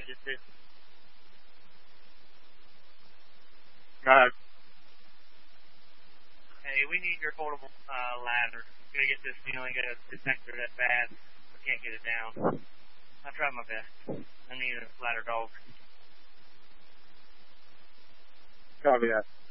it just didn't. Hey, we need your portable ladder. We gotta get this feeling, get a detector that bad. We can't get it down. I tried my best. I need a ladder dog. Copy that.